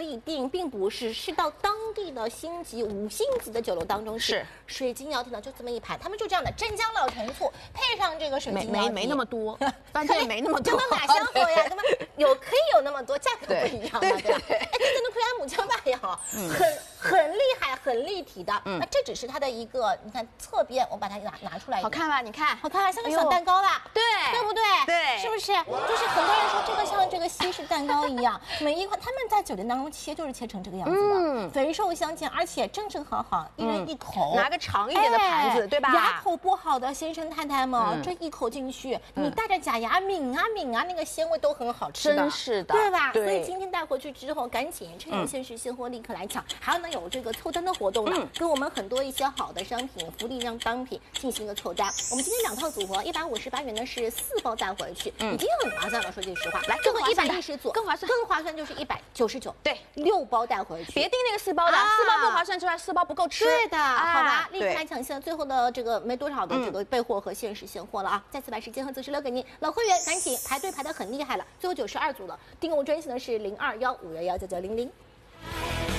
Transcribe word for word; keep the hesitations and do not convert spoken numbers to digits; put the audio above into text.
一定，并不是，是到当地的星级五星级的酒楼当中去。 是水晶瑶亭呢，就这么一盘，他们就这样的镇江老陈醋配上这个水晶瑶亭， 没没没那么多，饭店没那么多， 根本哪相合呀？那么有可以有那么多，价格不一样嘛， 对对吧？哎，这跟那奎安姆江大也好，很很厉害，很立体的。那这只是它的一个，你看侧边，我把它拿拿出来， 好看吧？你看， 好看吧，像个小蛋糕啦， 对对不对？ 对， 是不是？就是很多人说这个像这个西式蛋糕一样，每一块他们在酒店当中切就是切成这个样子的，肥瘦相间，而且正正好好，一人一口， 拿个长一点的盘子，对吧？ 牙口不好的先生太太们，这一口进去，你带着假牙抿啊抿啊，那个鲜味都很好吃的， 真是的， 对吧？ 对。 所以今天带回去之后，赶紧趁有限时现货立刻来抢，还有呢有这个凑单的活动呢，跟我们很多一些好的商品、福利让商品进行一个凑单。我们今天两套组合，一百五十八元呢是四包带回去，已经很划算了。说句实话，来，这个一百一十组更划算， 更划算就是一百九十九， 对， 六包带回去， 别订那个四包的，四包不划算之外，四包不够吃。 对的，好吧，立刻来抢现在最后的这个没多少的这个备货和限时现货了啊！再次把时间和姿势留给您，老会员赶紧排队排得很厉害了，最后九十二组了，订购专线呢是零二幺五幺幺九九零零。